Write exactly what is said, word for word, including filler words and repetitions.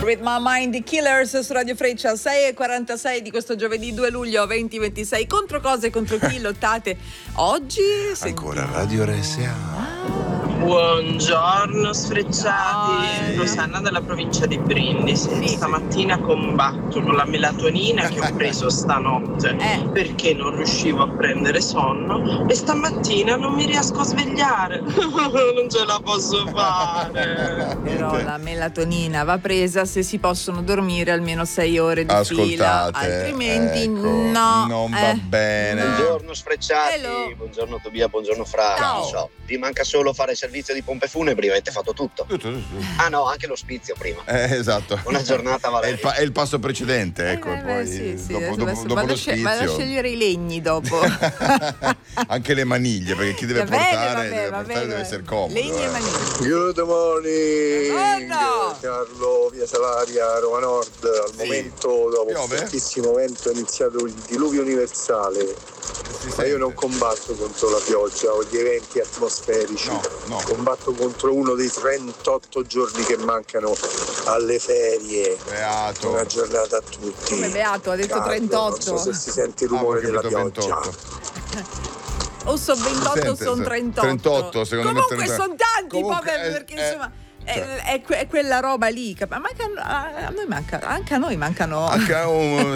Read My Mind, The Killers su Radio Freccia, sei e quarantasei di questo giovedì due luglio duemilaventisei. Contro cosa e contro chi lottate oggi? Ancora Radio R S A. Buongiorno sfrecciati, No, Rosanna dalla provincia di Brindisi. Sì. Stamattina combatto con la melatonina che ho preso stanotte Eh. perché non riuscivo a prendere sonno e stamattina non mi riesco a svegliare. Non ce la posso fare. Però la melatonina va presa se si possono dormire almeno sei ore di fila, Ascoltate, altrimenti ecco, no. non va eh, bene. no. Buongiorno sfrecciati, Hello. buongiorno Tobia, buongiorno Fra. Ciao. Ciao. Vi manca solo fare servizio di pompe funebri, avete fatto tutto. Tutto, tutto. Ah no, anche l'ospizio prima. Eh, esatto. Buona giornata, È Valeria. il, pa- è il passo precedente, ecco. Eh, e beh, poi sì, sì, dopo, adesso- dopo, adesso dopo vado, a scel- vado a l'ospizio. scegliere i legni dopo. Anche le maniglie, perché chi deve Va bene, portare, va bene, deve, va portare bene. deve essere comodo. Legni e eh. maniglie. Good morning, Buongiorno. Carlo, via Salaria, Roma Nord. Al Sì. momento, dopo Piove? un fortissimo vento, è iniziato il diluvio universale. Si Ma sente. io non combatto contro la pioggia o gli eventi atmosferici. No, no. Combatto contro uno dei trentotto giorni che mancano alle ferie. Beato. Buona giornata a tutti. Come Beato, ha detto Carlo, trentotto. Non so se si sente il Ah, rumore ho della capito pioggia. ventotto. O sono ventotto o sente, sono se- trentotto. trentotto, secondo me Comunque trenta- sono tanti, Comunque, poveri, eh, perché eh, insomma è, cioè. è que- è quella roba lì. cap- Ma manca- a, a noi manca, anche a noi mancano. Anche un,